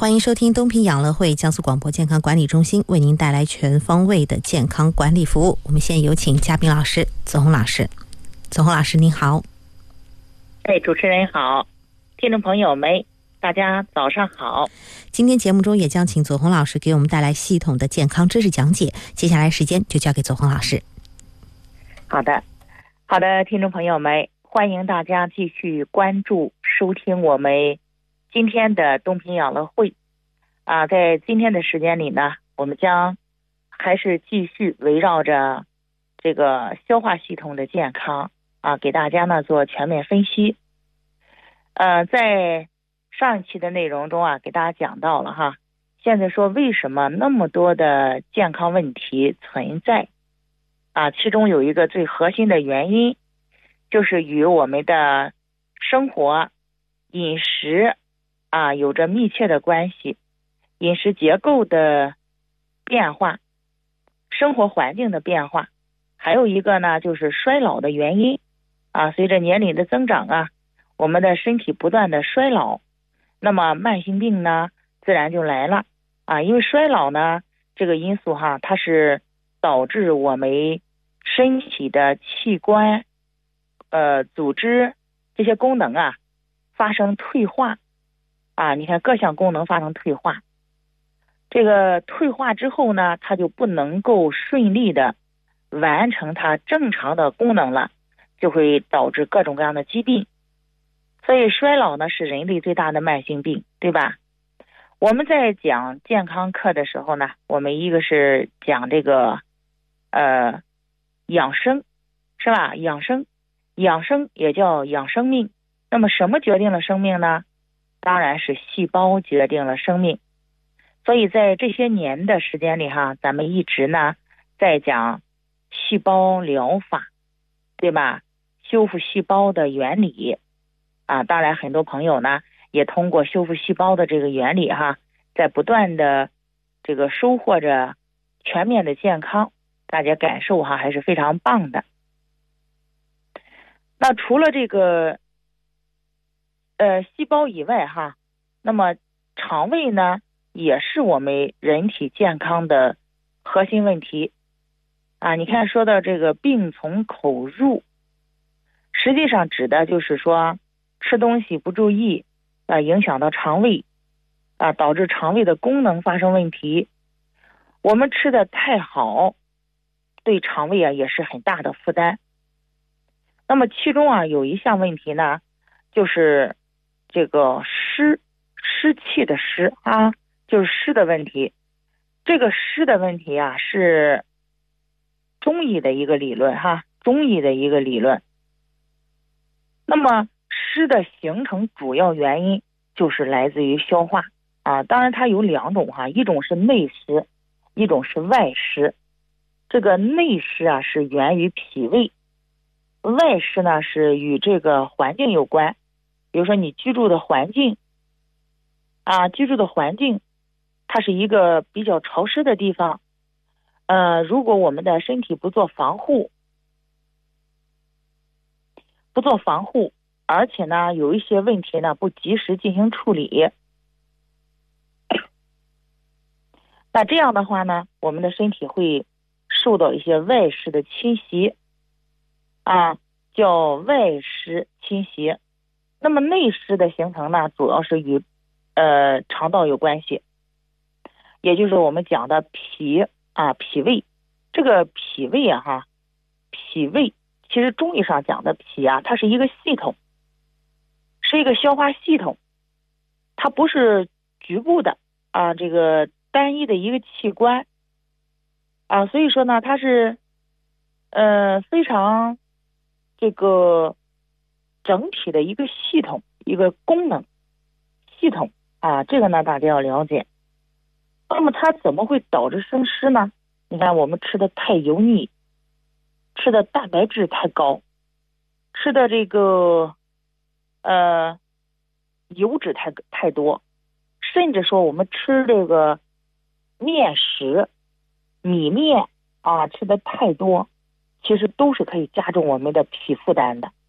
欢迎收听东平养乐会江苏广播健康管理中心为您带来全方位的健康管理服务。我们现在有请嘉宾老师左红老师。左红老师您好。 主持人好，听众朋友们大家早上好。 今天节目中也将请左红老师给我们带来系统的健康知识讲解，接下来时间就交给左红老师。 好的，听众朋友们，欢迎大家继续关注收听我们今天的东平养乐会在今天的时间里呢，我们将还是继续围绕着这个消化系统的健康给大家呢做全面分析。在上一期的内容中给大家讲到了现在说为什么那么多的健康问题存在其中有一个最核心的原因，就是与我们的生活饮食有着密切的关系。饮食结构的变化，生活环境的变化，还有一个呢就是衰老的原因随着年龄的增长我们的身体不断的衰老，那么慢性病呢自然就来了因为衰老呢这个因素它是导致我们身体的器官组织这些功能发生退化你看各项功能发生退化，这个退化之后呢，它就不能够顺利的完成它正常的功能了，就会导致各种各样的疾病。所以衰老呢是人类最大的慢性病，对吧？我们在讲健康课的时候呢，我们一个是讲这个养生，是吧？养生也叫养生命。那么什么决定了生命呢？当然是细胞决定了生命。所以在这些年的时间里咱们一直呢在讲细胞疗法，对吧？修复细胞的原理当然很多朋友呢也通过修复细胞的这个原理在不断的这个收获着全面的健康，大家感受还是非常棒的。那除了这个细胞以外那么肠胃呢也是我们人体健康的核心问题你看说到这个病从口入，实际上指的就是说吃东西不注意影响到肠胃导致肠胃的功能发生问题。我们吃的太好，对肠胃也是很大的负担。那么其中有一项问题呢，就是这个湿气的湿就是湿的问题。这个湿的问题是中医的一个理论中医的一个理论。那么湿的形成主要原因就是来自于消化当然它有两种一种是内湿，一种是外湿。这个内湿是源于脾胃，外湿呢是与这个环境有关。比如说你居住的环境它是一个比较潮湿的地方如果我们的身体不做防护，而且呢有一些问题呢不及时进行处理，那这样的话呢，我们的身体会受到一些外湿的侵袭叫外湿侵袭。那么内湿的形成呢，主要是与肠道有关系，也就是我们讲的脾胃。这个脾胃脾胃其实中医上讲的脾它是一个系统，是一个消化系统，它不是局部的这个单一的一个器官所以说呢它是非常这个整体的一个系统，一个功能系统这个呢大家要了解。那么它怎么会导致生湿呢？你看我们吃的太油腻，吃的蛋白质太高，吃的这个油脂太多，甚至说我们吃这个面食米面吃的太多，其实都是可以加重我们的脾负担的